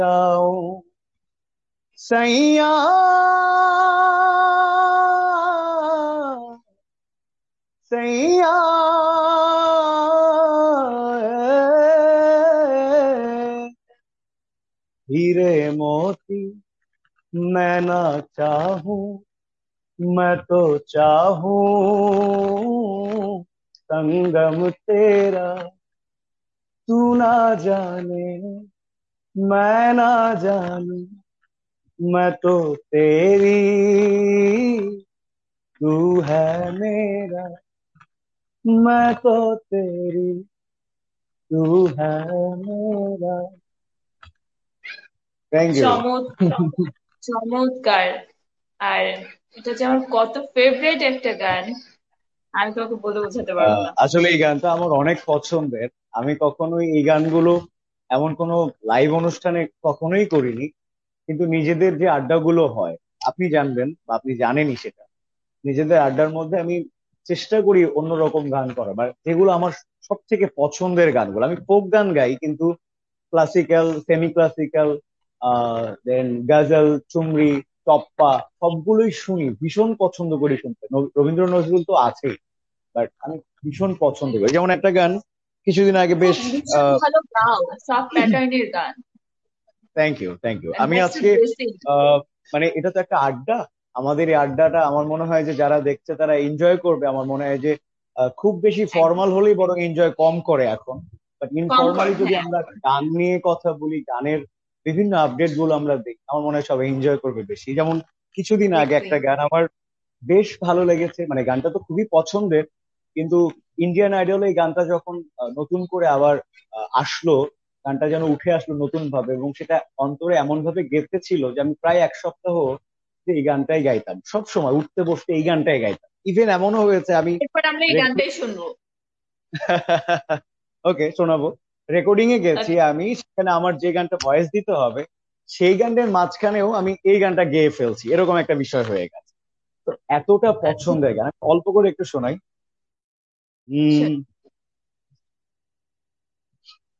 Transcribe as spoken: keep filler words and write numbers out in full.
जाऊं सैया सैया हीरे मोती मैं ना चाहूं मैं तो चाहूं संगम तेरा तू ना जाने मैं ना जानू मैं तो तेरी तू है मेरा मैं तो तेरी तू है मेरा। Thank you. চমৎকার, চমৎকার। আর এটা যে আমার কত ফেভারিট একটা গান, আমি তোমাকে বলে বোঝাতে পারবো না। আসলে এই গানটা আমার অনেক পছন্দের। আমি কখনোই এই গানগুলো এমন কোনো লাইভ অনুষ্ঠানে কখনোই করিনি, কিন্তু নিজেদের যে আড্ডাগুলো হয় আপনি জানবেন বা আপনি জানেনই সেটা, নিজেদের আড্ডার মধ্যে আমি চেষ্টা করি অন্যরকম গান করা, বা যেগুলো আমার সব থেকে পছন্দের গানগুলো। আমি ফোক গান গাই, কিন্তু ক্লাসিক্যাল, সেমি ক্লাসিক্যাল, আহ দেন গাজল, চুমরি, টপ্পা সবগুলোই শুনি, ভীষণ পছন্দ করি শুনতে। ন- রবীন্দ্র নজরুল তো আছেই, বাট আমি ভীষণ পছন্দ করি। যেমন একটা গান কিছুদিন আগে খুব বেশ, ভীষণ ভালো গাও, সব প্যাটার্নের গান। Thank you thank you. And আমি that's the আজকে basic. আহ, মানে এটা তো একটা আড্ডা, আমাদের এই আড্ডাটা আমার মনে হয় যে যারা দেখছে তারা এনজয় করবে। আমার মনে হয় যে আহ, খুব বেশি একদম ফর্মাল হলেই বরং এনজয় কম করে এখন, বাট কম ইনফর্মালি করে, যদি হ্যাঁ। আমরা গান নিয়ে কথা বলি, গানের বিভিন্ন আপডেট গুলো আমরা দেখি, আমার মনে হয় সবাই এনজয় করবে বেশি। যেমন কিছুদিন আগে দেখবি। একটা গান আমার বেশ ভালো লেগেছে, মানে গানটা তো খুবই পছন্দের, কিন্তু ইন্ডিয়ান আইডল এই গানটা যখন আহ, নতুন করে আবার আহ, আসলো, গানটা যেন উঠে আসলো নতুন ভাবে, এবং সেটা অন্তরে এমন ভাবে গেঁথেছিল যে আমি প্রায় এক সপ্তাহ যে এই গানটাই গাইতাম, সব সময় উঠতে বসতে এই গানটাই গাইতাম। ইভেন এমনও হয়েছে আমি এরপর আমরা এই গানটাই শুনবো। ওকে শোনাবো, রেকর্ডিং এ গেছি Okay. আমি, সেখানে আমার যে গানটা ভয়েস দিতে হবে সেই গানটার মাঝখানেও আমি এই গানটা গেয়ে ফেলছি, এরকম একটা বিষয় হয়ে গেছে। তো এতটা আচ্ছা, পছন্দের গান, আমি অল্প করে একটু শোনাই। sure. উম